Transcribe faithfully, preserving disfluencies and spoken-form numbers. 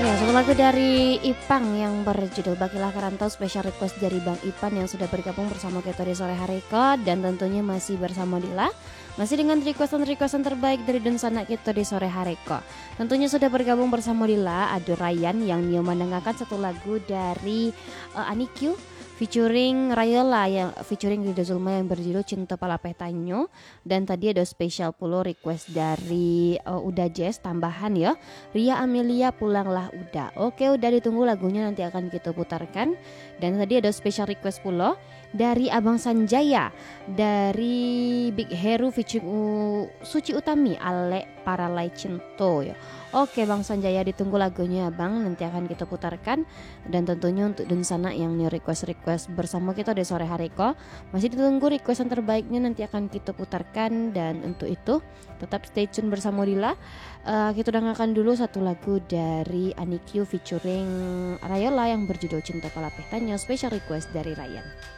Ya, satu lagu dari Ipang yang berjudul Bagilah Karantau, special request dari Bang Ipan yang sudah bergabung bersama kita di sore hari ko. Dan tentunya masih bersama Dila, masih dengan requestan-requestan terbaik dari Dunsana kita di sore hari ko. Tentunya sudah bergabung bersama Dila, ada Ryan yang mau mendengarkan satu lagu dari uh, Anikyu featuring Rayola yang featuring Rida Zulma yang berjudul Cinta Palapeh Tanyo. Dan tadi ada special pula request dari uh, Uda Jazz tambahan ya, Ria Amelia Pulanglah Uda. Oke, udah ditunggu lagunya, nanti akan kita putarkan. Dan tadi ada special request pula dari Abang Sanjaya dari Big Hero featuring uh, Suci Utami Ale Paralai Cinto ya. Oke Bang Sanjaya, ditunggu lagunya Bang, nanti akan kita putarkan. Dan tentunya untuk Dunsana yang new request-request bersama kita di sore hari ko, masih ditunggu requestan terbaiknya, nanti akan kita putarkan. Dan untuk itu tetap stay tune bersama Dila. uh, Kita dengarkan dulu satu lagu dari Anikyu featuring Rayola yang berjudul Cinta Palapeh Tanyo, special request dari Ryan.